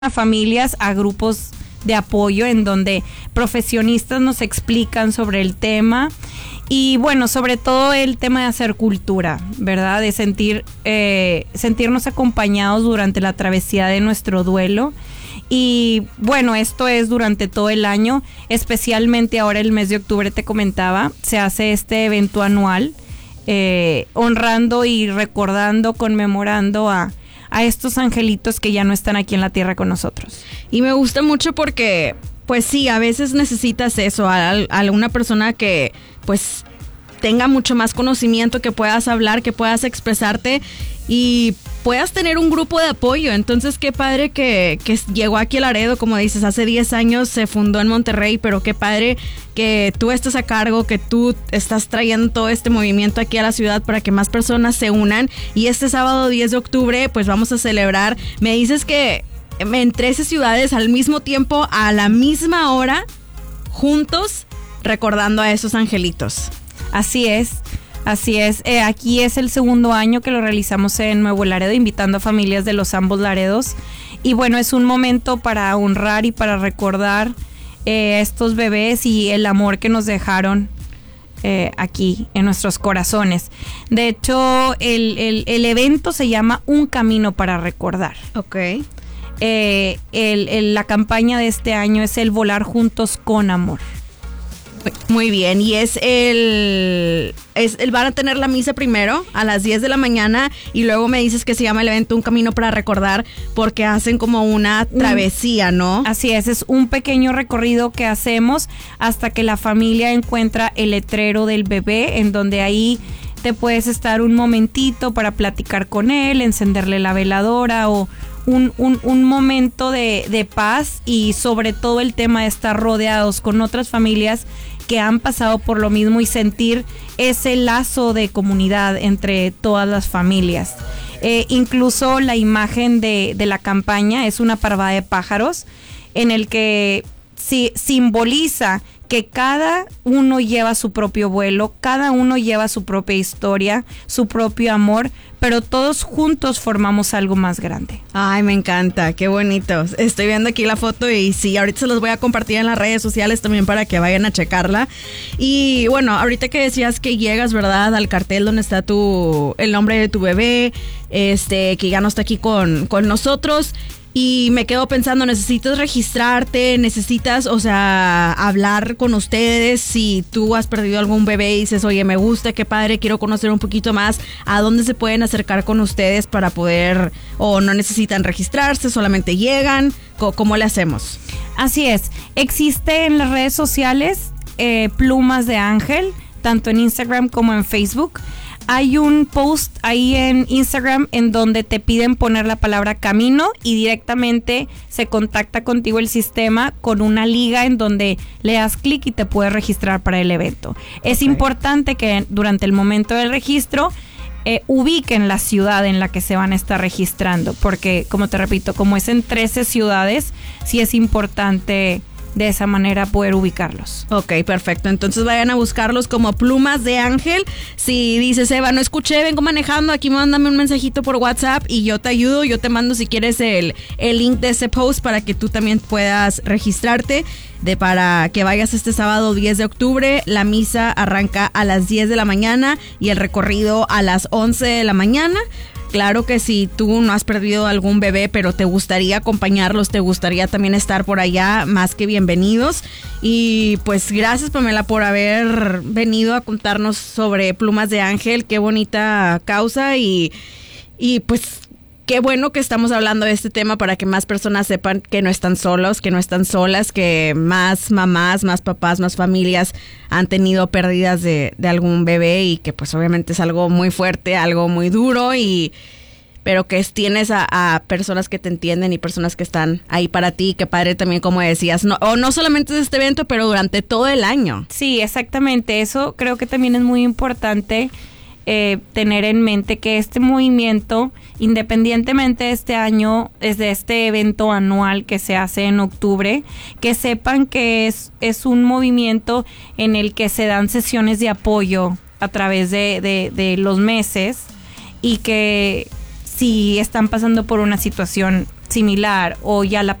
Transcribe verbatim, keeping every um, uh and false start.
a familias a grupos de apoyo en donde profesionistas nos explican sobre el tema y bueno, sobre todo el tema de hacer cultura, ¿verdad? De sentir eh, sentirnos acompañados durante la travesía de nuestro duelo. Y bueno, esto es durante todo el año, especialmente ahora el mes de octubre, te comentaba, se hace este evento anual eh, honrando y recordando, conmemorando a a estos angelitos que ya no están aquí en la tierra con nosotros. Y me gusta mucho porque, pues sí, a veces necesitas eso, a, a una persona que, pues, tenga mucho más conocimiento, que puedas hablar, que puedas expresarte y puedas tener un grupo de apoyo. Entonces, qué padre que, que llegó aquí a Laredo, como dices, hace diez años se fundó en Monterrey, pero qué padre que tú estés a cargo, que tú estás trayendo todo este movimiento aquí a la ciudad para que más personas se unan. Y este sábado diez de octubre, pues vamos a celebrar. Me dices que en trece ciudades al mismo tiempo, a la misma hora, juntos, recordando a esos angelitos. Así es. Así es, eh, aquí es el segundo año que lo realizamos en Nuevo Laredo, invitando a familias de los ambos Laredos. Y bueno, es un momento para honrar y para recordar eh, a estos bebés y el amor que nos dejaron eh, aquí en nuestros corazones. De hecho, el, el, el evento se llama Un Camino para Recordar. Ok. Eh, el, el, la campaña de este año es el Volar Juntos con Amor. Muy bien, y es el, es el van a tener la misa primero a las diez de la mañana y luego me dices que se llama el evento Un Camino para Recordar porque hacen como una travesía, ¿no? Así es, es un pequeño recorrido que hacemos hasta que la familia encuentra el letrero del bebé, en donde ahí te puedes estar un momentito para platicar con él, encenderle la veladora o un, un, un momento de, de paz, y sobre todo el tema de estar rodeados con otras familias que han pasado por lo mismo y sentir ese lazo de comunidad entre todas las familias. Eh, incluso la imagen de, de la campaña es una parvada de pájaros en el que si, simboliza que cada uno lleva su propio vuelo, cada uno lleva su propia historia, su propio amor, pero todos juntos formamos algo más grande. Ay, me encanta, qué bonito. Estoy viendo aquí la foto y sí, ahorita se los voy a compartir en las redes sociales también para que vayan a checarla. Y bueno, ahorita que decías que llegas, ¿verdad?, al cartel donde está tu, el nombre de tu bebé, este, que ya no está aquí con, con nosotros. Y me quedo pensando, necesitas registrarte, necesitas, o sea, hablar con ustedes. Si tú has perdido algún bebé y dices, oye, me gusta, qué padre, quiero conocer un poquito más, ¿a dónde se pueden acercar con ustedes para poder, o no necesitan registrarse, solamente llegan? ¿Cómo le hacemos? Así es, existe en las redes sociales eh, Plumas de Ángel, tanto en Instagram como en Facebook. Hay un post ahí en Instagram en donde te piden poner la palabra camino y directamente se contacta contigo el sistema con una liga en donde le das clic y te puedes registrar para el evento. Es okay. Importante que durante el momento del registro eh, ubiquen la ciudad en la que se van a estar registrando, porque como te repito, como es en trece ciudades, sí es importante de esa manera poder ubicarlos. Ok, perfecto. Entonces vayan a buscarlos como Plumas de Ángel. Si dices, Eva, no escuché, vengo manejando, aquí mándame un mensajito por WhatsApp y yo te ayudo. Yo te mando, si quieres, el, el link de ese post para que tú también puedas registrarte de para que vayas este sábado diez de octubre. La misa arranca a las diez de la mañana y el recorrido a las once de la mañana. Claro que si tú no has perdido algún bebé, pero te gustaría acompañarlos, te gustaría también estar por allá, más que bienvenidos. Y pues gracias, Pamela, por haber venido a contarnos sobre Plumas de Ángel. Qué bonita causa y, y pues qué bueno que estamos hablando de este tema para que más personas sepan que no están solos, que no están solas, que más mamás, más papás, más familias han tenido pérdidas de, de algún bebé y que pues obviamente es algo muy fuerte, algo muy duro, y pero que tienes a, a personas que te entienden y personas que están ahí para ti. Qué padre también, como decías, no, o no solamente de este evento, pero durante todo el año. Sí, exactamente, eso creo que también es muy importante. Eh, tener en mente que este movimiento, independientemente de este año, es de este evento anual que se hace en octubre, que sepan que es, es un movimiento en el que se dan sesiones de apoyo a través de, de, de los meses, y que si están pasando por una situación similar o ya la